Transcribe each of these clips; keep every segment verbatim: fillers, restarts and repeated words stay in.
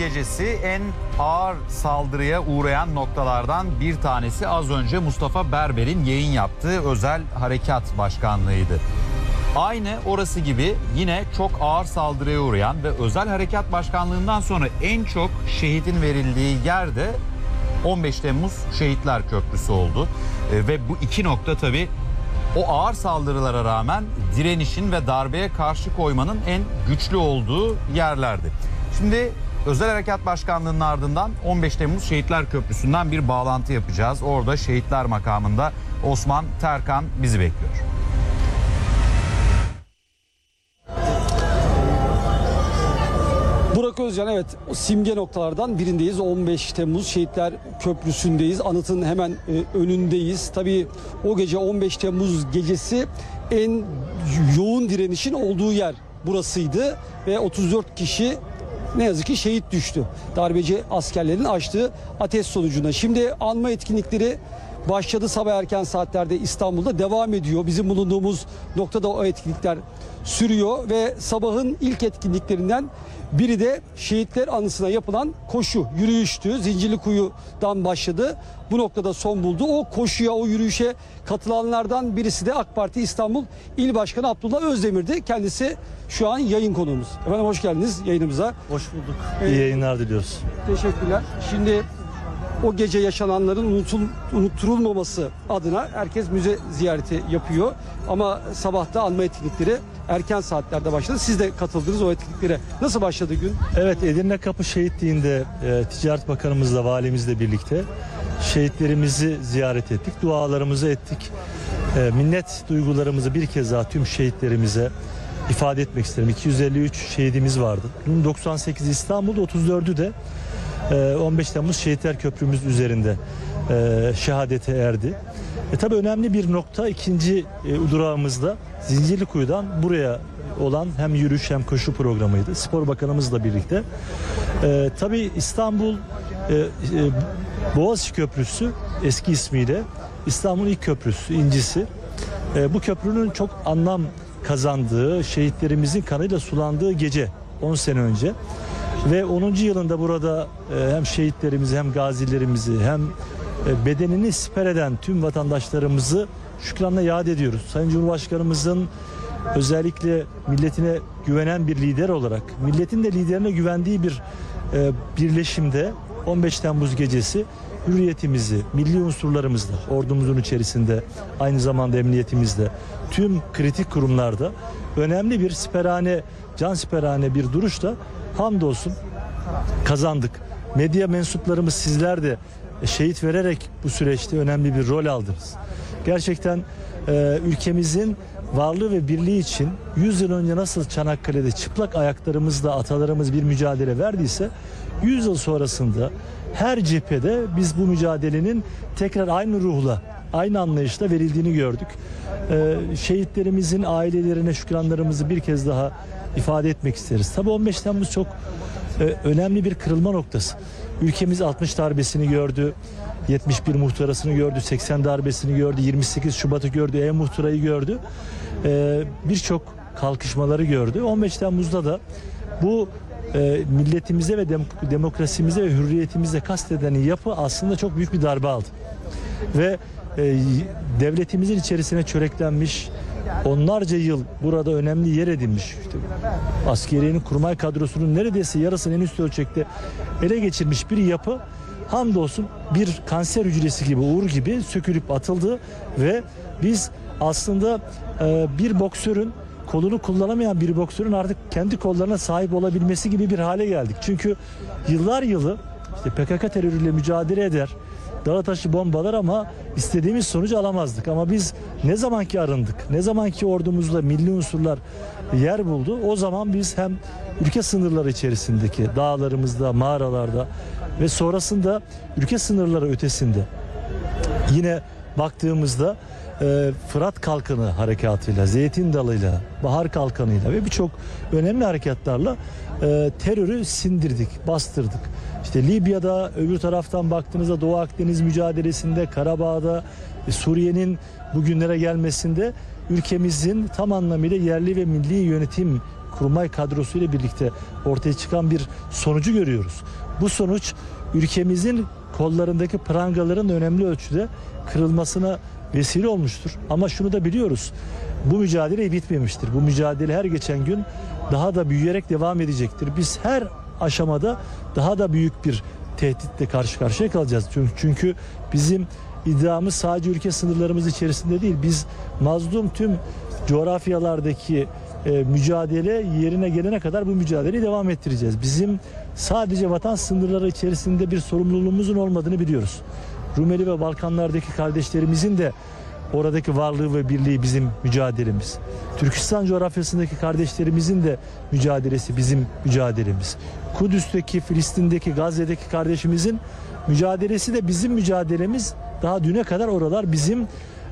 gecesi en ağır saldırıya uğrayan noktalardan bir tanesi az önce Mustafa Berber'in yayın yaptığı Özel Harekat Başkanlığı'ydı. Aynı orası gibi yine çok ağır saldırıya uğrayan ve Özel Harekat Başkanlığı'ndan sonra en çok şehidin verildiği yerde on beş Temmuz Şehitler Köprüsü oldu. E, ve bu iki nokta tabii o ağır saldırılara rağmen direnişin ve darbeye karşı koymanın en güçlü olduğu yerlerdi. Şimdi Özel Harekat Başkanlığı'nın ardından on beş Temmuz Şehitler Köprüsü'nden bir bağlantı yapacağız. Orada şehitler makamında Osman Terkan bizi bekliyor. Burak Özcan, evet, o simge noktalardan birindeyiz. on beş Temmuz Şehitler Köprüsü'ndeyiz. Anıtın hemen e, önündeyiz. Tabii o gece on beş Temmuz gecesi en yoğun direnişin olduğu yer burasıydı. Ve otuz dört kişi ne yazık ki şehit düştü. Darbeci askerlerin açtığı ateş sonucunda. Şimdi anma etkinlikleri başladı, sabah erken saatlerde İstanbul'da devam ediyor. Bizim bulunduğumuz noktada o etkinlikler sürüyor ve sabahın ilk etkinliklerinden biri de şehitler anısına yapılan koşu, yürüyüştü. Zincirlikuyu'dan başladı. Bu noktada son buldu. O koşuya, o yürüyüşe katılanlardan birisi de AK Parti İstanbul İl Başkanı Abdullah Özdemir'di. Kendisi şu an yayın konuğumuz. Efendim hoş geldiniz yayınımıza. Hoş bulduk. İyi yayınlar diliyoruz. Teşekkürler. Şimdi o gece yaşananların unutul, unutturulmaması adına herkes müze ziyareti yapıyor. Ama sabahta anma etkinlikleri erken saatlerde başladı. Siz de katıldınız o etkinliklere. Nasıl başladı gün? Evet, Edirne Kapı Şehitliği'nde e, Ticaret Bakanımızla, valimizle birlikte şehitlerimizi ziyaret ettik. Dualarımızı ettik. E, minnet duygularımızı bir kez daha tüm şehitlerimize ifade etmek isterim. iki yüz elli üç şehidimiz vardı. Bunun doksan sekiz İstanbul'da, otuz dördü de on beş Temmuz Şehitler Köprümüz üzerinde e, şehadete erdi. E, tabii önemli bir nokta ikinci e, durağımızda Zincirlikuyu'dan buraya olan hem yürüyüş hem koşu programıydı. Spor Bakanımızla birlikte. E, tabii İstanbul e, e, Boğaziçi Köprüsü eski ismiyle İstanbul'un ilk köprüsü, incisi. E, bu köprünün çok anlam kazandığı, şehitlerimizin kanıyla sulandığı gece on sene önce. Ve onuncu yılında burada hem şehitlerimizi hem gazilerimizi hem bedenini siper eden tüm vatandaşlarımızı şükranla yad ediyoruz. Sayın Cumhurbaşkanımızın özellikle milletine güvenen bir lider olarak, milletin de liderine güvendiği bir birleşimde on beş Temmuz gecesi hürriyetimizi, milli unsurlarımızla, ordumuzun içerisinde, aynı zamanda emniyetimizde, tüm kritik kurumlarda önemli bir siperhane, can siperhane bir duruşla hamdolsun kazandık. Medya mensuplarımız, sizler de şehit vererek bu süreçte önemli bir rol aldınız. Gerçekten e, ülkemizin varlığı ve birliği için yüz yıl önce nasıl Çanakkale'de çıplak ayaklarımızla atalarımız bir mücadele verdiyse, yüz yıl sonrasında her cephede biz bu mücadelenin tekrar aynı ruhla, aynı anlayışla verildiğini gördük. Ee, şehitlerimizin ailelerine şükranlarımızı bir kez daha ifade etmek isteriz. Tabii on beş Temmuz çok e, önemli bir kırılma noktası. Ülkemiz altmış darbesini gördü, yetmiş bir muhtırasını gördü, seksen darbesini gördü, yirmi sekiz Şubat'ı gördü, E-Muhtırayı gördü. Ee, Birçok kalkışmaları gördü. on beş Temmuz'da da bu e, milletimize ve dem demokrasimize ve hürriyetimize kasteden yapı aslında çok büyük bir darbe aldı. Ve e, devletimizin içerisine çöreklenmiş, onlarca yıl burada önemli yer edinmiş, işte, askeriyenin kurmay kadrosunun neredeyse yarısını en üst ölçekte ele geçirmiş bir yapı hamdolsun bir kanser hücresi gibi, uğur gibi sökülüp atıldı ve biz aslında e, bir boksörün, kolunu kullanamayan bir boksörün artık kendi kollarına sahip olabilmesi gibi bir hale geldik. Çünkü yıllar yılı işte P K K terörüyle mücadele eder, dağı taşı bombalar ama istediğimiz sonucu alamazdık. Ama biz ne zamanki arındık, ne zamanki ordumuzda milli unsurlar yer buldu, o zaman biz hem ülke sınırları içerisindeki dağlarımızda, mağaralarda ve sonrasında ülke sınırları ötesinde yine baktığımızda e, Fırat Kalkanı harekatıyla, Zeytin Dalı'yla, Bahar Kalkanı'yla ve birçok önemli harekatlarla e, terörü sindirdik, bastırdık. İşte Libya'da, öbür taraftan baktığınızda Doğu Akdeniz mücadelesinde, Karabağ'da, e, Suriye'nin bugünlere gelmesinde ülkemizin tam anlamıyla yerli ve milli yönetim kurmay kadrosu ile birlikte ortaya çıkan bir sonucu görüyoruz. Bu sonuç ülkemizin kollarındaki prangaların önemli ölçüde kırılmasına vesile olmuştur. Ama şunu da biliyoruz. Bu mücadele bitmemiştir. Bu mücadele her geçen gün daha da büyüyerek devam edecektir. Biz her aşamada daha da büyük bir tehditle karşı karşıya kalacağız. Çünkü, çünkü bizim iddiamız sadece ülke sınırlarımız içerisinde değil. Biz mazlum tüm coğrafyalardaki e, mücadele yerine gelene kadar bu mücadeleyi devam ettireceğiz. Bizim sadece vatan sınırları içerisinde bir sorumluluğumuzun olmadığını biliyoruz. Rumeli ve Balkanlardaki kardeşlerimizin de oradaki varlığı ve birliği bizim mücadelemiz. Türkistan coğrafyasındaki kardeşlerimizin de mücadelesi bizim mücadelemiz. Kudüs'teki, Filistin'deki, Gazze'deki kardeşimizin mücadelesi de bizim mücadelemiz. Daha düne kadar oralar bizim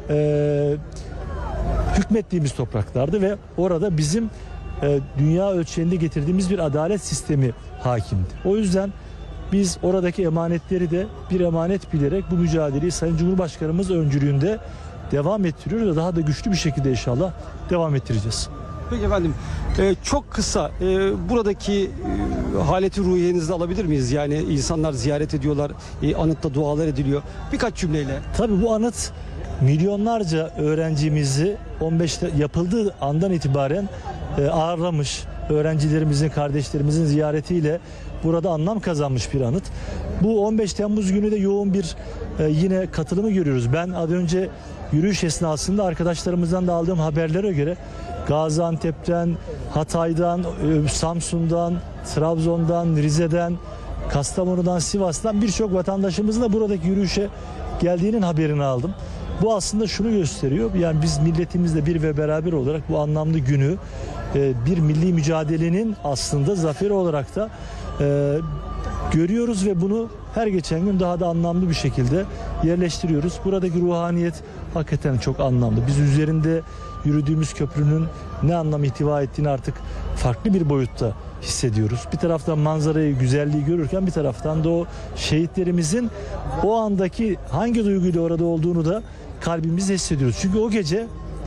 e, hükmettiğimiz topraklardı ve orada bizim e, dünya ölçeğinde getirdiğimiz bir adalet sistemi hakimdi. O yüzden biz oradaki emanetleri de bir emanet bilerek bu mücadeleyi Sayın Cumhurbaşkanımız öncülüğünde devam ettiriyoruz ve daha da güçlü bir şekilde inşallah devam ettireceğiz. Peki efendim, e, çok kısa e, buradaki e, haleti ruhiyenizi alabilir miyiz? Yani insanlar ziyaret ediyorlar, e, anıtta dualar ediliyor. Birkaç cümleyle. Tabii bu anıt milyonlarca öğrencimizi on beşte yapıldığı andan itibaren e, ağırlamış, öğrencilerimizin, kardeşlerimizin ziyaretiyle burada anlam kazanmış bir anıt. Bu on beş Temmuz günü de yoğun bir e, yine katılımı görüyoruz. Ben az önce yürüyüş esnasında arkadaşlarımızdan da aldığım haberlere göre Gaziantep'ten, Hatay'dan, e, Samsun'dan, Trabzon'dan, Rize'den, Kastamonu'dan, Sivas'tan birçok vatandaşımızın da buradaki yürüyüşe geldiğinin haberini aldım. Bu aslında şunu gösteriyor. Yani biz milletimizle bir ve beraber olarak bu anlamlı günü e, bir milli mücadelenin aslında zaferi olarak da e, görüyoruz ve bunu her geçen gün daha da anlamlı bir şekilde yerleştiriyoruz. Buradaki ruhaniyet hakikaten çok anlamlı. Biz üzerinde yürüdüğümüz köprünün ne anlam ihtiva ettiğini artık farklı bir boyutta hissediyoruz. Bir taraftan manzarayı, güzelliği görürken bir taraftan da o şehitlerimizin o andaki hangi duyguyla orada olduğunu da kalbimizde hissediyoruz. Çünkü o gece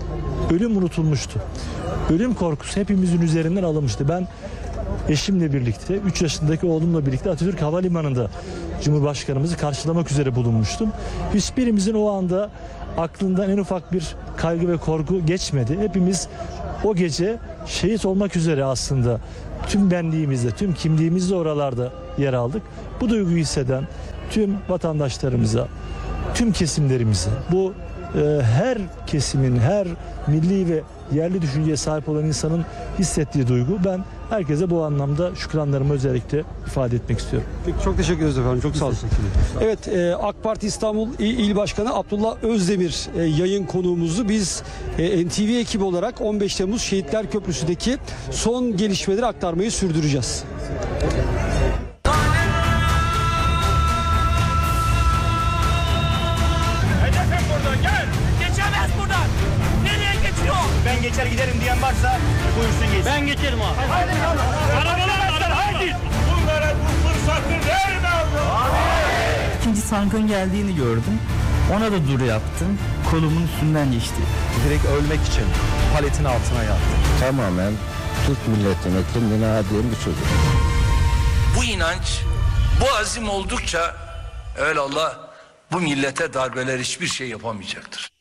ölüm unutulmuştu. Ölüm korkusu hepimizin üzerinden alınmıştı. Ben eşimle birlikte, üç yaşındaki oğlumla birlikte Atatürk Havalimanı'nda Cumhurbaşkanımızı karşılamak üzere bulunmuştum. Hiçbirimizin o anda aklından en ufak bir kaygı ve korku geçmedi. Hepimiz o gece şehit olmak üzere aslında tüm benliğimizle, tüm kimliğimizle oralarda yer aldık. Bu duyguyu hisseden tüm vatandaşlarımıza, tüm kesimlerimize, bu e, her kesimin, her milli ve yerli düşünceye sahip olan insanın hissettiği duygu. Ben herkese bu anlamda şükranlarımı özellikle ifade etmek istiyorum. Peki, çok teşekkür ederiz efendim. Çok sağ olun. Evet, e, AK Parti İstanbul İl, İl Başkanı Abdullah Özdemir e, yayın konuğumuzu. Biz e, N T V ekibi olarak on beş Temmuz Şehitler Köprüsü'ndeki son gelişmeleri aktarmayı sürdüreceğiz. Hedefim burada, gel. Geçemez buradan. Nereye geçiyor? Ben geçer giderim diyen varsa buyursun geçsin. Ben geçerim abi. Hadi. Arabalar hadi. Bunlara bu fırsatı verme Allah. İkinci tankın geldiğini gördüm. Ona da dur yaptım. Kolumun üstünden geçti. Direkt ölmek için paletin altına yattı. Tamamen Türk milletine kendine adiyen bir çocuk. Bu inanç, bu azim oldukça evelallah bu millete darbeler hiçbir şey yapamayacaktır.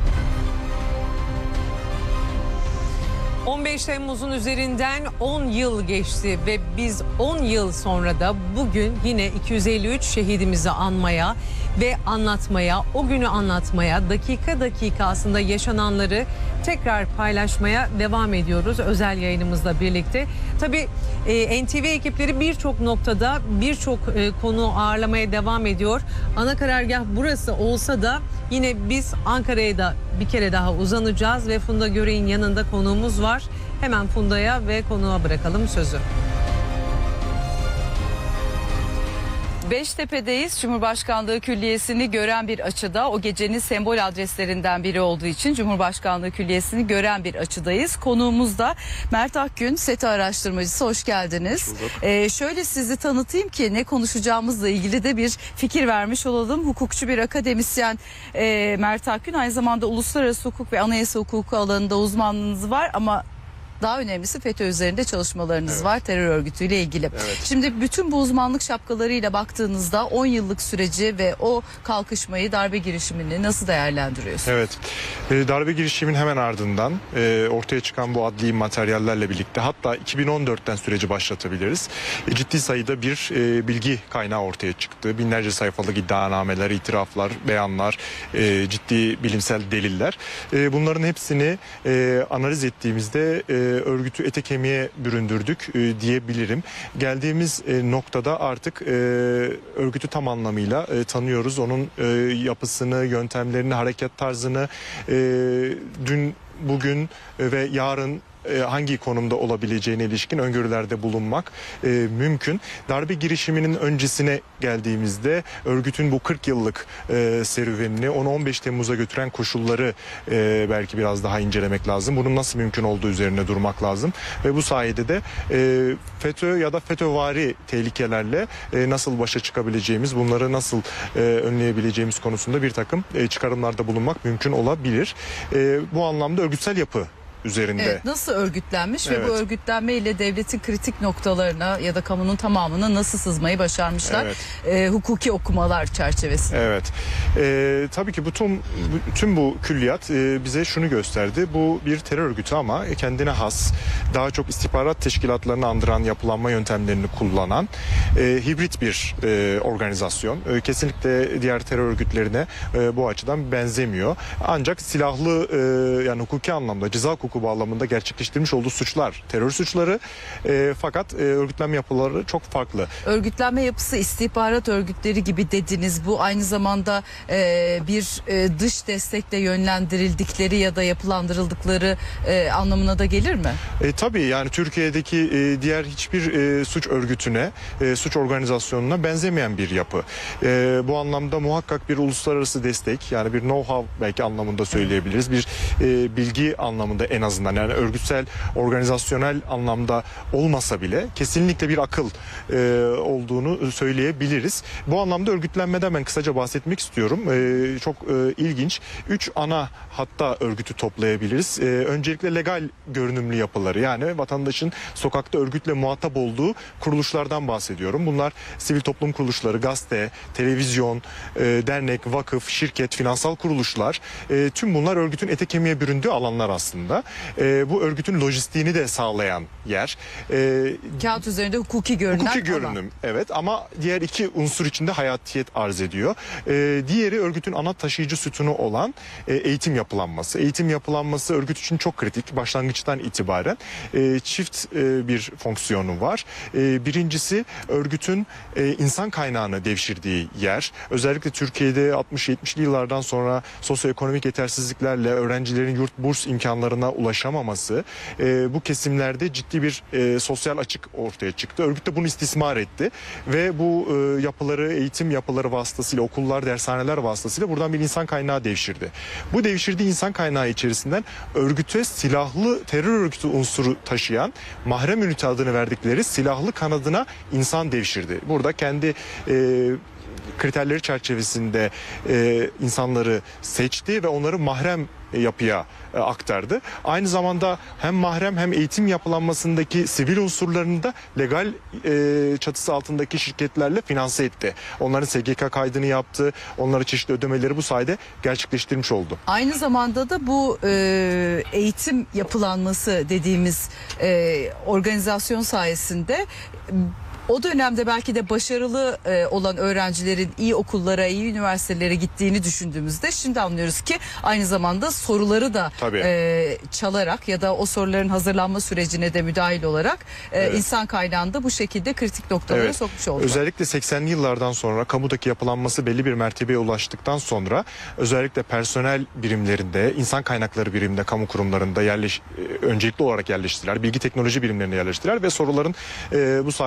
on beş Temmuz'un üzerinden on yıl geçti ve biz on yıl sonra da bugün yine iki yüz elli üç şehidimizi anmaya ve anlatmaya, o günü anlatmaya, dakika dakika aslında yaşananları tekrar paylaşmaya devam ediyoruz özel yayınımızla birlikte. Tabii e, N T V ekipleri birçok noktada birçok e, konu ağırlamaya devam ediyor. Ana karargah burası olsa da yine biz Ankara'ya da bir kere daha uzanacağız ve Funda Göre'nin yanında konuğumuz var. Hemen Funda'ya ve konuğa bırakalım sözü. Beştepe'deyiz. Cumhurbaşkanlığı Külliyesi'ni gören bir açıda, o gecenin sembol adreslerinden biri olduğu için Cumhurbaşkanlığı Külliyesi'ni gören bir açıdayız. Konuğumuz da Mert Akgün, SETA araştırmacısı. Hoş geldiniz. Ee, şöyle sizi tanıtayım ki ne konuşacağımızla ilgili de bir fikir vermiş olalım. Hukukçu bir akademisyen e, Mert Akgün. Aynı zamanda uluslararası hukuk ve anayasa hukuku alanında uzmanlığınız var ama daha önemlisi FETÖ üzerinde çalışmalarınız evet. var terör örgütüyle ilgili. Evet. Şimdi bütün bu uzmanlık şapkalarıyla baktığınızda on yıllık süreci ve o kalkışmayı, darbe girişimini nasıl değerlendiriyorsunuz? Evet, e, darbe girişimin hemen ardından e, ortaya çıkan bu adli materyallerle birlikte hatta iki bin on dörtten süreci başlatabiliriz. E, ciddi sayıda bir e, bilgi kaynağı ortaya çıktı. Binlerce sayfalık iddianameler, itiraflar, beyanlar, e, ciddi bilimsel deliller. E, bunların hepsini e, analiz ettiğimizde e, örgütü ete kemiğe büründürdük e, diyebilirim. Geldiğimiz e, noktada artık e, örgütü tam anlamıyla e, tanıyoruz. Onun e, yapısını, yöntemlerini, hareket tarzını e, dün, bugün ve yarın hangi konumda olabileceğine ilişkin öngörülerde bulunmak e, mümkün. Darbe girişiminin öncesine geldiğimizde örgütün bu kırk yıllık e, serüvenini onu on beş Temmuz'a götüren koşulları e, belki biraz daha incelemek lazım. Bunun nasıl mümkün olduğu üzerine durmak lazım. Ve bu sayede de e, FETÖ ya da FETÖvari tehlikelerle e, nasıl başa çıkabileceğimiz, bunları nasıl e, önleyebileceğimiz konusunda bir takım e, çıkarımlarda bulunmak mümkün olabilir. E, bu anlamda örgütsel yapı üzerinde. Evet, nasıl örgütlenmiş evet. ve bu örgütlenme ile devletin kritik noktalarına ya da kamunun tamamına nasıl sızmayı başarmışlar evet. e, hukuki okumalar çerçevesinde. Evet. E, tabii ki bütün, tüm bu külliyat e, bize şunu gösterdi. Bu bir terör örgütü ama kendine has, daha çok istihbarat teşkilatlarını andıran yapılanma yöntemlerini kullanan e, hibrit bir e, organizasyon. E, kesinlikle diğer terör örgütlerine e, bu açıdan benzemiyor. Ancak silahlı e, yani hukuki anlamda ceza hukuku bağlamında gerçekleştirmiş olduğu suçlar terör suçları e, fakat e, örgütlenme yapıları çok farklı. Örgütlenme yapısı istihbarat örgütleri gibi dediniz. Bu aynı zamanda e, bir e, dış destekle yönlendirildikleri ya da yapılandırıldıkları e, anlamına da gelir mi? E, tabii yani Türkiye'deki e, diğer hiçbir e, suç örgütüne, e, suç organizasyonuna benzemeyen bir yapı. E, bu anlamda muhakkak bir uluslararası destek, yani bir know-how belki anlamında söyleyebiliriz. Bir e, bilgi anlamında en azından, yani örgütsel, organizasyonel anlamda olmasa bile kesinlikle bir akıl e, olduğunu söyleyebiliriz. Bu anlamda örgütlenmeden ben kısaca bahsetmek istiyorum. E, çok e, ilginç. Üç ana hatta örgütü toplayabiliriz. E, öncelikle legal görünümlü yapıları, yani vatandaşın sokakta örgütle muhatap olduğu kuruluşlardan bahsediyorum. Bunlar sivil toplum kuruluşları, gazete, televizyon, e, dernek, vakıf, şirket, finansal kuruluşlar. E, tüm bunlar örgütün ete kemiğe büründüğü alanlar aslında. E, bu örgütün lojistiğini de sağlayan yer. E, Kağıt üzerinde hukuki görünen Hukuki görünüm, alan. evet, ama diğer iki unsur içinde hayatiyet arz ediyor. E, diğeri örgütün ana taşıyıcı sütunu olan e, eğitim yapılanması. Eğitim yapılanması örgüt için çok kritik. Başlangıçtan itibaren e, çift e, bir fonksiyonu var. E, birincisi örgütün e, insan kaynağını devşirdiği yer. Özellikle Türkiye'de altmış yetmişli yıllardan sonra sosyoekonomik yetersizliklerle öğrencilerin yurt burs imkanlarına ulaşamaması, e, bu kesimlerde ciddi bir e, sosyal açık ortaya çıktı. Örgüt de bunu istismar etti ve bu e, yapıları, eğitim yapıları vasıtasıyla, okullar, dershaneler vasıtasıyla buradan bir insan kaynağı devşirdi. Bu devşirdiği insan kaynağı içerisinden örgüte silahlı terör örgütü unsuru taşıyan, mahrem ünite adını verdikleri silahlı kanadına insan devşirdi. Burada kendi e, kriterleri çerçevesinde e, insanları seçti ve onları mahrem yapıya e, aktardı. Aynı zamanda hem mahrem hem eğitim yapılanmasındaki sivil unsurlarını da legal e, çatısı altındaki şirketlerle finanse etti. Onların S G K kaydını yaptı. Onlara çeşitli ödemeleri bu sayede gerçekleştirmiş oldu. Aynı zamanda da bu e, eğitim yapılanması dediğimiz e, organizasyon sayesinde o dönemde belki de başarılı e, olan öğrencilerin iyi okullara, iyi üniversitelere gittiğini düşündüğümüzde şimdi anlıyoruz ki aynı zamanda soruları da e, çalarak ya da o soruların hazırlanma sürecine de müdahil olarak e, evet. insan kaynağını da bu şekilde kritik noktalara evet. sokmuş oldu. Özellikle seksenli yıllardan sonra kamudaki yapılanması belli bir mertebeye ulaştıktan sonra özellikle personel birimlerinde, insan kaynakları biriminde, kamu kurumlarında yerleş, öncelikli olarak yerleştiler. Bilgi teknoloji birimlerine yerleştiler ve soruların e, bu sayede ele geçirildi.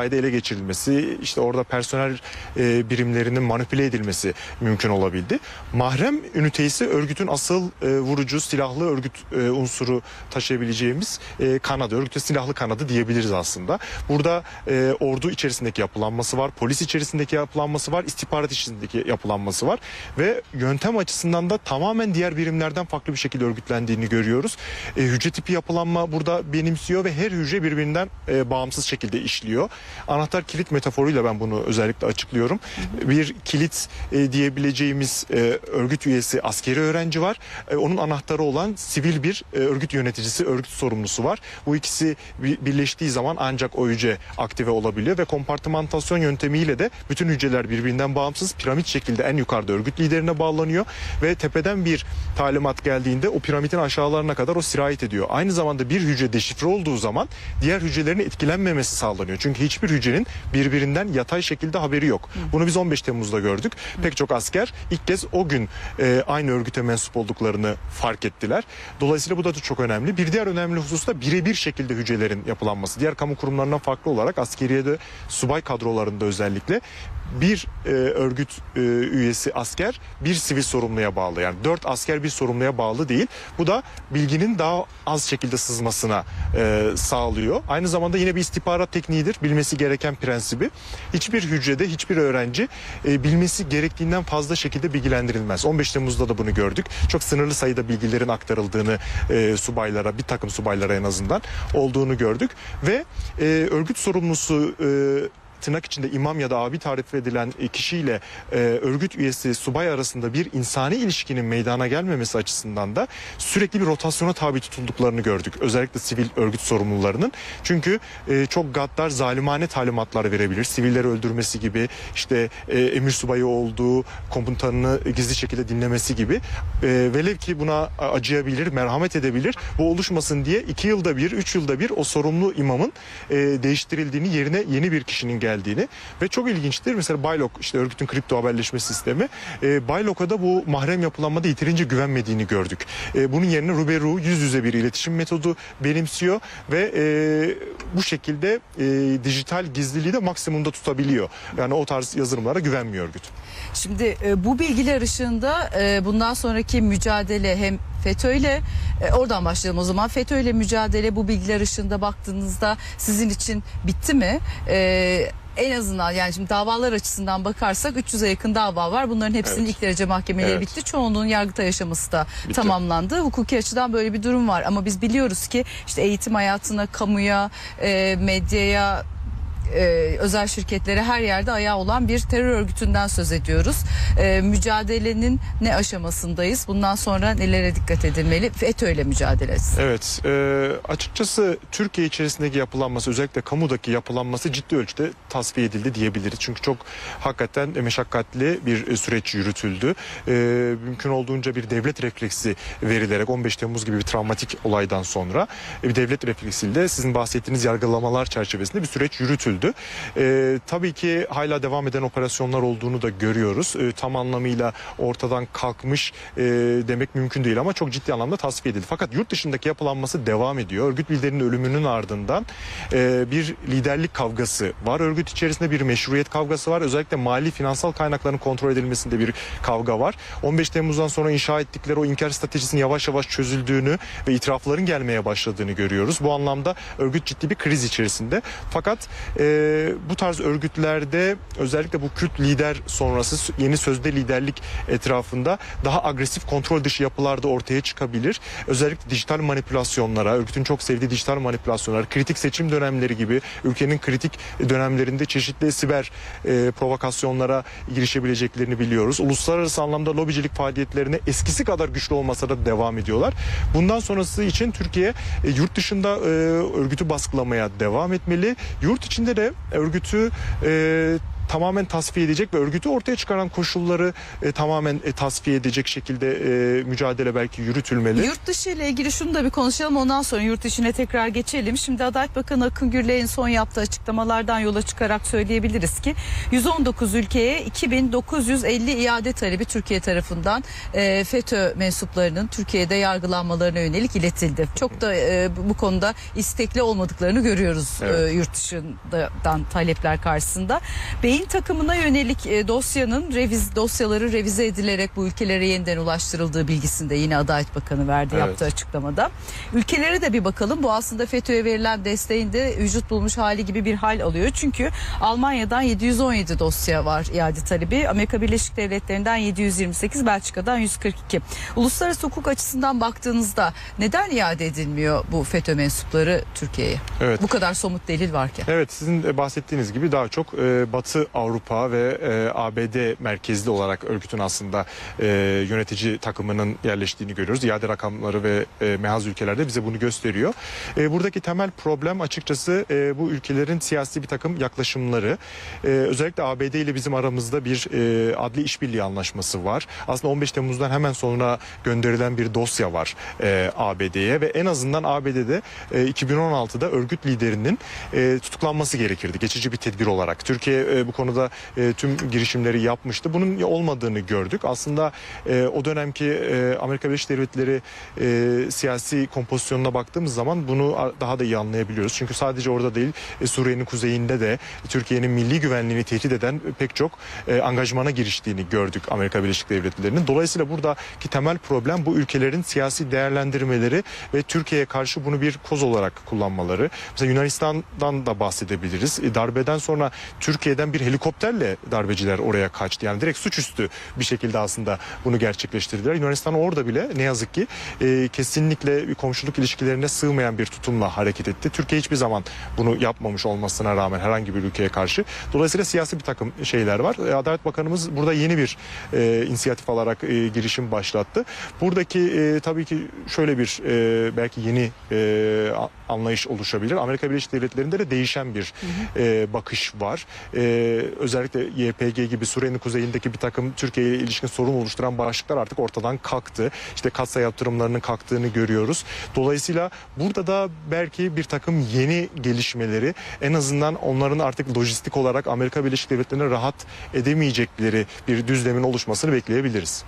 geçirilmesi, işte orada personel e, birimlerinin manipüle edilmesi mümkün olabildi. Mahrem ünite ise örgütün asıl e, vurucu silahlı örgüt e, unsuru taşıyabileceğimiz e, kanadı, örgütün silahlı kanadı diyebiliriz aslında. Burada e, ordu içerisindeki yapılanması var, polis içerisindeki yapılanması var, istihbarat içerisindeki yapılanması var ve yöntem açısından da tamamen diğer birimlerden farklı bir şekilde örgütlendiğini görüyoruz. E, hücre tipi yapılanma burada benimsiyor ve her hücre birbirinden e, bağımsız şekilde işliyor. Anahtar kilit metaforuyla ben bunu özellikle açıklıyorum. Bir kilit e, diyebileceğimiz e, örgüt üyesi askeri öğrenci var. E, onun anahtarı olan sivil bir e, örgüt yöneticisi, örgüt sorumlusu var. Bu ikisi bir, birleştiği zaman ancak o hücre aktive olabiliyor ve kompartımantasyon yöntemiyle de bütün hücreler birbirinden bağımsız piramit şekilde en yukarıda örgüt liderine bağlanıyor ve tepeden bir talimat geldiğinde o piramidin aşağılarına kadar o sirayet ediyor. Aynı zamanda bir hücre deşifre olduğu zaman diğer hücrelerin etkilenmemesi sağlanıyor. Çünkü hiçbir hücrenin birbirinden yatay şekilde haberi yok. Bunu biz on beş Temmuz'da gördük. Pek çok asker ilk kez o gün e, aynı örgüte mensup olduklarını fark ettiler. Dolayısıyla bu da çok önemli. Bir diğer önemli husus da birebir şekilde hücrelerin yapılanması. Diğer kamu kurumlarından farklı olarak askeriyede subay kadrolarında özellikle bir e, örgüt e, üyesi asker bir sivil sorumluya bağlı. Yani dört asker bir sorumluya bağlı değil. Bu da bilginin daha az şekilde sızmasına e, sağlıyor. Aynı zamanda yine bir istihbarat tekniğidir. Bilmesi gereken prensibi. Hiçbir hücrede hiçbir öğrenci e, bilmesi gerektiğinden fazla şekilde bilgilendirilmez. on beş Temmuz'da da bunu gördük. Çok sınırlı sayıda bilgilerin aktarıldığını e, subaylara, bir takım subaylara en azından olduğunu gördük. Ve e, örgüt sorumlusu e, tırnak içinde imam ya da abi tarif edilen kişiyle e, örgüt üyesi subay arasında bir insani ilişkinin meydana gelmemesi açısından da sürekli bir rotasyona tabi tutulduklarını gördük. Özellikle sivil örgüt sorumlularının. Çünkü e, çok gaddar, zalimane talimatlar verebilir. Sivilleri öldürmesi gibi, işte e, emir subayı olduğu komutanını gizli şekilde dinlemesi gibi. E, velev ki buna acıyabilir, merhamet edebilir. Bu oluşmasın diye iki yılda bir, üç yılda bir o sorumlu imamın e, değiştirildiğini, yerine yeni bir kişinin geldiğini geldiğini ve çok ilginçtir. Mesela Baylok, işte örgütün kripto haberleşme sistemi, e, Baylok'a da bu mahrem yapılanmada yeterince güvenmediğini gördük. E, bunun yerine Ruberu yüz yüze bir iletişim metodu benimsiyor ve e, bu şekilde e, dijital gizliliği de maksimumda tutabiliyor. Yani o tarz yazılımlara güvenmiyor örgüt. Şimdi e, bu bilgiler ışığında e, bundan sonraki mücadele hem FETÖ'yle e, oradan başlayalım o zaman. FETÖ'yle mücadele bu bilgiler ışığında baktığınızda sizin için bitti mi? E, en azından yani şimdi davalar açısından bakarsak üç yüze yakın dava var. Bunların hepsinin evet. ilk derece mahkemeleri evet. bitti. Çoğunluğun Yargıtay aşaması da bitti. Tamamlandı. Hukuki açıdan böyle bir durum var. Ama biz biliyoruz ki işte eğitim hayatına, kamuya, e, medyaya, Ee, özel şirketlere her yerde ayağı olan bir terör örgütünden söz ediyoruz. Ee, mücadelenin ne aşamasındayız? Bundan sonra nelere dikkat edilmeli? FETÖ'yle mücadele. Evet, e, açıkçası Türkiye içerisindeki yapılanması, özellikle kamudaki yapılanması ciddi ölçüde tasfiye edildi diyebiliriz. Çünkü çok hakikaten meşakkatli bir süreç yürütüldü. E, mümkün olduğunca bir devlet refleksi verilerek on beş Temmuz gibi bir travmatik olaydan sonra bir devlet refleksiyle sizin bahsettiğiniz yargılamalar çerçevesinde bir süreç yürütüldü. Ee, tabii ki hala devam eden operasyonlar olduğunu da görüyoruz. Ee, tam anlamıyla ortadan kalkmış e, demek mümkün değil ama çok ciddi anlamda tasfiye edildi. Fakat yurt dışındaki yapılanması devam ediyor. Örgüt liderinin ölümünün ardından e, bir liderlik kavgası var. Örgüt içerisinde bir meşruiyet kavgası var. Özellikle mali finansal kaynakların kontrol edilmesinde bir kavga var. on beş Temmuz'dan sonra inşa ettikleri o inkar stratejisinin yavaş yavaş çözüldüğünü ve itirafların gelmeye başladığını görüyoruz. Bu anlamda örgüt ciddi bir kriz içerisinde. Fakat e, bu tarz örgütlerde özellikle bu Kürt lider sonrası yeni sözde liderlik etrafında daha agresif kontrol dışı yapılar da ortaya çıkabilir. Özellikle dijital manipülasyonlara, örgütün çok sevdiği dijital manipülasyonlar, kritik seçim dönemleri gibi ülkenin kritik dönemlerinde çeşitli siber e, provokasyonlara girişebileceklerini biliyoruz. Uluslararası anlamda lobicilik faaliyetlerine eskisi kadar güçlü olmasa da devam ediyorlar. Bundan sonrası için Türkiye e, yurt dışında e, örgütü baskılamaya devam etmeli. Yurt içinde de örgütü e, tamamen tasfiye edecek ve örgütü ortaya çıkaran koşulları e, tamamen e, tasfiye edecek şekilde e, mücadele belki yürütülmeli. Yurt dışı ile ilgili şunu da bir konuşalım, ondan sonra yurt dışına tekrar geçelim. Şimdi Adalet Bakanı Akın Gürley'in son yaptığı açıklamalardan yola çıkarak söyleyebiliriz ki yüz on dokuz ülkeye iki bin dokuz yüz elli iade talebi Türkiye tarafından e, FETÖ mensuplarının Türkiye'de yargılanmalarına yönelik iletildi. Çok da e, bu konuda istekli olmadıklarını görüyoruz evet. e, yurt dışından talepler karşısında. Beyin takımına yönelik e, dosyanın reviz dosyaları revize edilerek bu ülkelere yeniden ulaştırıldığı bilgisini de yine Adalet Bakanı verdi evet. yaptığı açıklamada. Ülkelere de bir bakalım. Bu aslında FETÖ'ye verilen desteğin de vücut bulmuş hali gibi bir hal alıyor. Çünkü Almanya'dan yedi yüz on yedi dosya var iade talebi. Amerika Birleşik Devletleri'nden yedi yüz yirmi sekiz, Belçika'dan yüz kırk iki. Uluslararası hukuk açısından baktığınızda neden iade edilmiyor bu FETÖ mensupları Türkiye'ye? Evet. Bu kadar somut delil varken. Evet, sizin bahsettiğiniz gibi daha çok e, Batı Avrupa ve e, A B D merkezli olarak örgütün aslında e, yönetici takımının yerleştiğini görüyoruz. İade rakamları ve e, mehaz ülkelerde bize bunu gösteriyor. E, buradaki temel problem açıkçası e, bu ülkelerin siyasi bir takım yaklaşımları. E, özellikle A B D ile bizim aramızda bir e, adli işbirliği anlaşması var. Aslında on beş Temmuz'dan hemen sonra gönderilen bir dosya var e, A B D'ye ve en azından A B D'de e, iki bin on altıda örgüt liderinin e, tutuklanması gerekirdi. Geçici bir tedbir olarak. Türkiye e, bu konuda e, tüm girişimleri yapmıştı. Bunun olmadığını gördük. Aslında e, o dönemki e, Amerika Birleşik Devletleri e, siyasi kompozisyonuna baktığımız zaman bunu daha da iyi anlayabiliyoruz. Çünkü sadece orada değil, e, Suriye'nin kuzeyinde de Türkiye'nin milli güvenliğini tehdit eden pek çok e, angajmana giriştiğini gördük Amerika Birleşik Devletleri'nin. Dolayısıyla buradaki temel problem bu ülkelerin siyasi değerlendirmeleri ve Türkiye'ye karşı bunu bir koz olarak kullanmaları. Mesela Yunanistan'dan da bahsedebiliriz. E, darbeden sonra Türkiye'den bir helikopterle darbeciler oraya kaçtı. Yani direkt suçüstü bir şekilde aslında bunu gerçekleştirdiler. Yunanistan orada bile ne yazık ki e, kesinlikle komşuluk ilişkilerine sığmayan bir tutumla hareket etti. Türkiye hiçbir zaman bunu yapmamış olmasına rağmen herhangi bir ülkeye karşı. Dolayısıyla siyasi bir takım şeyler var. E, Adalet Bakanımız burada yeni bir e, inisiyatif alarak e, girişim başlattı. Buradaki e, tabii ki şöyle bir e, belki yeni e, anlayış oluşabilir. Amerika Birleşik Devletleri'nde de değişen bir hı hı. E, bakış var. E, özellikle Y P G gibi Suriye'nin kuzeyindeki bir takım Türkiye'ye ilişkin sorun oluşturan başlıklar artık ortadan kalktı. İşte katsayı yaptırımlarının kalktığını görüyoruz. Dolayısıyla burada da belki bir takım yeni gelişmeleri, en azından onların artık lojistik olarak Amerika Birleşik Devletleri'ne rahat edemeyecekleri bir düzlemin oluşmasını bekleyebiliriz.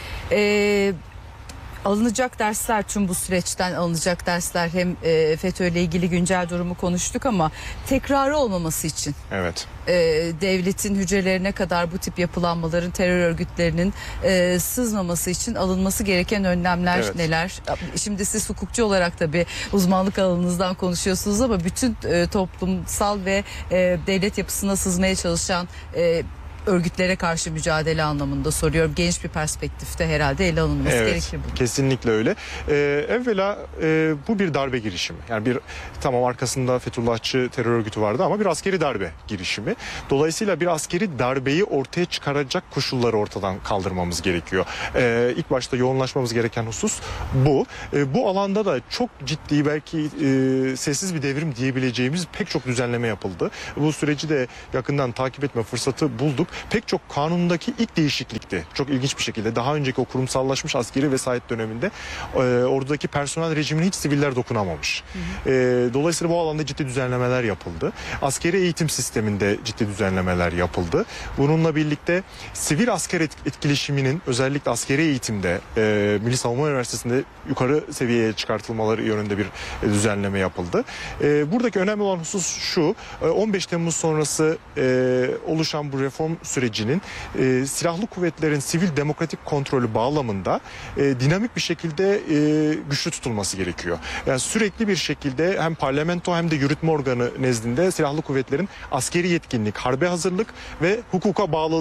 Eee Alınacak dersler, tüm bu süreçten alınacak dersler, hem e, FETÖ ile ilgili güncel durumu konuştuk ama tekrarı olmaması için evet. e, devletin hücrelerine kadar bu tip yapılanmaların, terör örgütlerinin e, sızmaması için alınması gereken önlemler evet. neler? Şimdi siz hukukçu olarak tabii uzmanlık alanınızdan konuşuyorsunuz ama bütün e, toplumsal ve e, devlet yapısına sızmaya çalışan e, örgütlere karşı mücadele anlamında soruyorum. Geniş bir perspektifte herhalde ele alınması evet, gerekir bu. Kesinlikle öyle. Ee, evvela e, bu bir darbe girişimi. Yani bir tamam arkasında Fethullahçı terör örgütü vardı ama bir askeri darbe girişimi. Dolayısıyla bir askeri darbeyi ortaya çıkaracak koşulları ortadan kaldırmamız gerekiyor. Ee, ilk başta yoğunlaşmamız gereken husus bu. Ee, bu alanda da çok ciddi, belki e, sessiz bir devrim diyebileceğimiz pek çok düzenleme yapıldı. Bu süreci de yakından takip etme fırsatı bulduk. Pek çok kanundaki ilk değişiklikti. Çok ilginç bir şekilde daha önceki o kurumsallaşmış askeri vesayet döneminde e, oradaki personel rejimine hiç siviller dokunamamış. Hı hı. E, dolayısıyla bu alanda ciddi düzenlemeler yapıldı. Askeri eğitim sisteminde ciddi düzenlemeler yapıldı. Bununla birlikte sivil asker etkileşiminin özellikle askeri eğitimde e, Milli Savunma Üniversitesi'nde yukarı seviyeye çıkartılmaları yönünde bir e, düzenleme yapıldı. E, buradaki önemli olan husus şu: e, on beş Temmuz sonrası e, oluşan bu reform sürecinin e, silahlı kuvvetlerin sivil demokratik kontrolü bağlamında e, dinamik bir şekilde e, güçlü tutulması gerekiyor. Yani sürekli bir şekilde hem parlamento hem de yürütme organı nezdinde silahlı kuvvetlerin askeri yetkinlik, harbe hazırlık ve hukuka bağlılık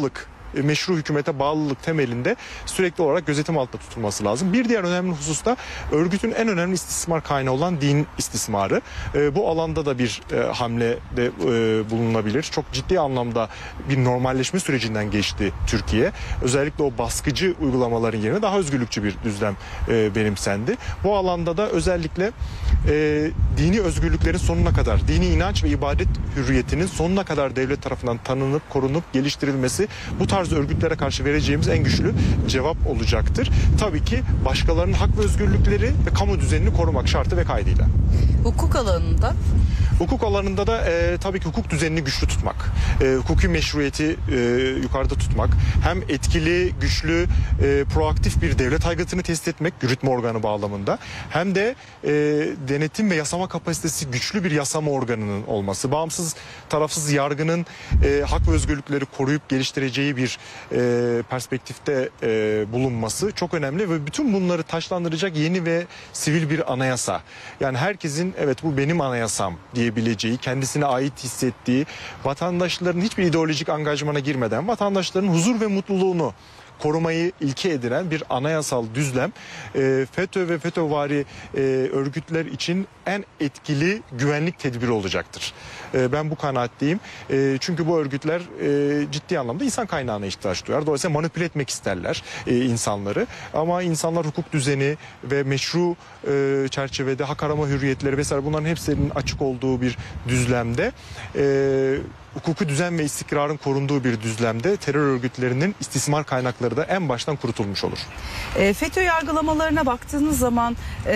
e, meşru hükümete bağlılık temelinde sürekli olarak gözetim altında tutulması lazım. Bir diğer önemli husus da örgütün en önemli istismar kaynağı olan din istismarı. E, bu alanda da bir e, hamlede e, bulunabilir. Çok ciddi anlamda bir normalleşme sürecinden geçti Türkiye. Özellikle o baskıcı uygulamaların yerine daha özgürlükçü bir düzlem e, benimsendi. Bu alanda da özellikle e, dini özgürlüklerin sonuna kadar, dini inanç ve ibadet hürriyetinin sonuna kadar devlet tarafından tanınıp, korunup, geliştirilmesi bu tarz örgütlere karşı vereceğimiz en güçlü cevap olacaktır. Tabii ki başkalarının hak ve özgürlükleri ve kamu düzenini korumak şartı ve kaydıyla. Hukuk alanında? Hukuk alanında da e, tabii ki hukuk düzenini güçlü tutmak, e, hukuki meşruiyeti e, yukarıda tutmak, hem etkili, güçlü, e, proaktif bir devlet aygıtını test etmek yürütme organı bağlamında, hem de e, denetim ve yasama kapasitesi güçlü bir yasama organının olması, bağımsız, tarafsız yargının e, hak ve özgürlükleri koruyup geliştireceği bir e, perspektifte e, bulunması çok önemli ve bütün bunları taşlandıracak yeni ve sivil bir anayasa. Yani herkesin evet bu benim anayasam diyebileceği, kendisine ait hissettiği, vatandaşların hiçbir ideolojik angajmana girmeden vatandaşların huzur ve mutluluğunu korumayı ilke edinen bir anayasal düzlem e, FETÖ ve FETÖvari e, örgütler için en etkili güvenlik tedbiri olacaktır. E, ben bu kanaatteyim. E, çünkü bu örgütler e, ciddi anlamda insan kaynağına ihtiyaç duyar. Dolayısıyla manipüle etmek isterler e, insanları. Ama insanlar hukuk düzeni ve meşru e, çerçevede hak arama hürriyetleri vesaire bunların hepsinin açık olduğu bir düzlemde e, hukuki düzen ve istikrarın korunduğu bir düzlemde terör örgütlerinin istismar kaynakları da en baştan kurutulmuş olur. E, FETÖ yargılamalarına baktığınız zaman e,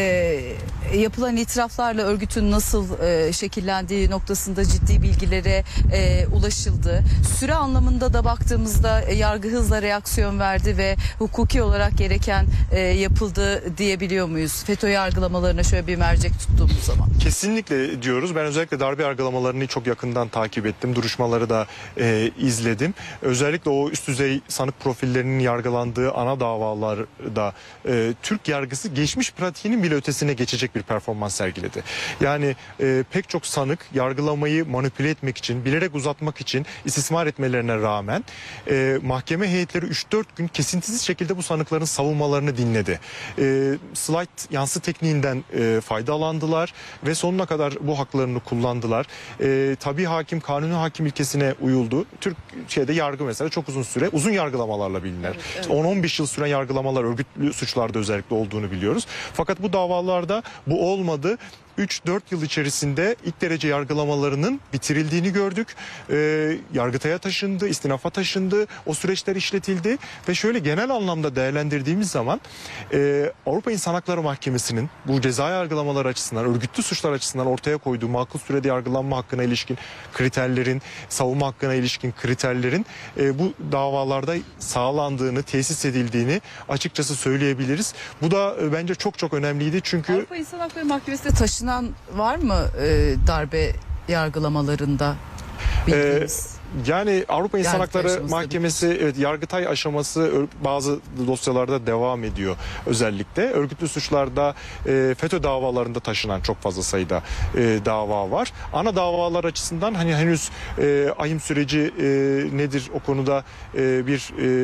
yapılan itiraflarla örgütün nasıl e, şekillendiği noktasında ciddi bilgilere e, ulaşıldı. Süre anlamında da baktığımızda e, yargı hızla reaksiyon verdi ve hukuki olarak gereken e, yapıldı diyebiliyor muyuz? FETÖ yargılamalarına şöyle bir mercek tuttuğumuz zaman. Kesinlikle diyoruz. Ben özellikle darbe yargılamalarını çok yakından takip ettim. Duruşmaları da e, izledim. Özellikle o üst düzey sanık profillerinin yargılandığı ana davalarda e, Türk yargısı geçmiş pratiğinin bile ötesine geçecek bir performans sergiledi. Yani e, pek çok sanık yargılamayı manipüle etmek için, bilerek uzatmak için istismar etmelerine rağmen e, mahkeme heyetleri üç dört gün kesintisiz şekilde bu sanıkların savunmalarını dinledi. E, slide yansı tekniğinden e, faydalandılar ve sonuna kadar bu haklarını kullandılar. E, tabii hakim, kanuni hakim ilkesine uyuldu. Türkiye'de yargı mesela çok uzun süre, uzun yargılamalarla bilinir. Evet, evet. on on beş yıl süren yargılamalar örgütlü suçlarda özellikle olduğunu biliyoruz. Fakat bu davalarda bu olmadı. üç dört yıl içerisinde ilk derece yargılamalarının bitirildiğini gördük. Ee, Yargıtay'a taşındı, istinafa taşındı, o süreçler işletildi ve şöyle genel anlamda değerlendirdiğimiz zaman e, Avrupa İnsan Hakları Mahkemesi'nin bu ceza yargılamaları açısından, örgütlü suçlar açısından ortaya koyduğu makul sürede yargılanma hakkına ilişkin kriterlerin, savunma hakkına ilişkin kriterlerin e, bu davalarda sağlandığını, tesis edildiğini açıkçası söyleyebiliriz. Bu da e, bence çok çok önemliydi çünkü... Avrupa İnsan Hakları Mahkemesi'ne taşınan var mı e, darbe yargılamalarında bildiğiniz? Ee, Yani Avrupa İnsan Yargıtay Hakları Mahkemesi evet, Yargıtay aşaması bazı dosyalarda devam ediyor özellikle. Örgütlü suçlarda e, FETÖ davalarında taşınan çok fazla sayıda e, dava var. Ana davalar açısından hani henüz e, ahim süreci e, nedir o konuda e, bir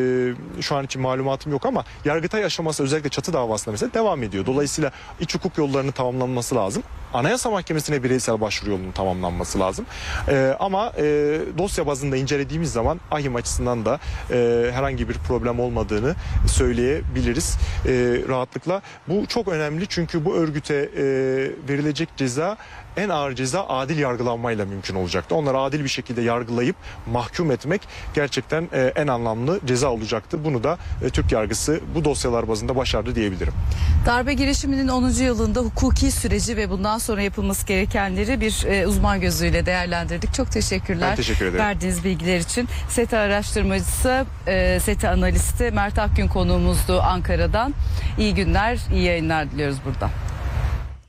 e, şu an için malumatım yok ama Yargıtay aşaması özellikle çatı davasında mesela devam ediyor. Dolayısıyla iç hukuk yollarının tamamlanması lazım. Anayasa Mahkemesi'ne bireysel başvuru yolunun tamamlanması lazım. E, ama e, dosya bazında incelediğimiz zaman ahim açısından da e, herhangi bir problem olmadığını söyleyebiliriz e, rahatlıkla. Bu çok önemli çünkü bu örgüte e, verilecek ceza en ağır ceza adil yargılanmayla mümkün olacaktı. Onları adil bir şekilde yargılayıp mahkum etmek gerçekten e, en anlamlı ceza olacaktı. Bunu da e, Türk yargısı bu dosyalar bazında başardı diyebilirim. Darbe girişiminin onuncu yılında hukuki süreci ve bundan sonra yapılması gerekenleri bir e, uzman gözüyle değerlendirdik. Çok teşekkürler. Ben teşekkür ederim. Verdiğiniz bilgiler için. SETA araştırmacısı, e, SETA analisti Mert Akgün konuğumuzdu Ankara'dan. İyi günler, iyi yayınlar diliyoruz buradan.